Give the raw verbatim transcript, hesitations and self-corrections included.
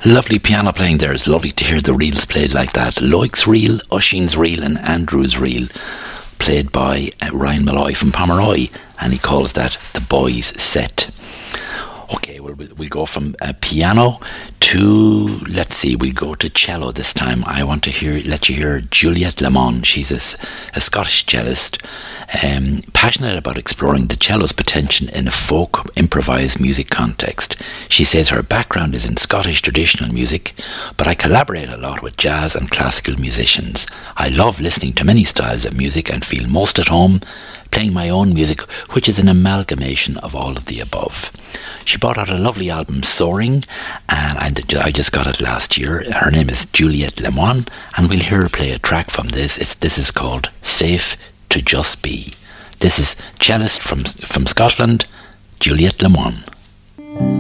Lovely piano playing there. It's lovely to hear the reels played like that. Loic's reel, Oisin's reel and Andrew's reel, played by uh, Ryan Malloy from Pomeroy, and he calls that the boys set. Okay, well, we'll, we'll go from uh, piano to, let's see, we'll go to cello this time. I want to hear, let you hear Juliette Lamont. She's a, a Scottish cellist, um, passionate about exploring the cello's potential in a folk improvised music context. She says her background is in Scottish traditional music, but I collaborate a lot with jazz and classical musicians. I love listening to many styles of music and feel most at home playing my own music, which is an amalgamation of all of the above. She brought out a lovely album, Soaring, and I, I just got it last year. Her name is Juliette Lemoine, and we'll hear her play a track from this. It's, this is called Safe to Just Be. This is cellist from, from Scotland, Juliette Lemoine.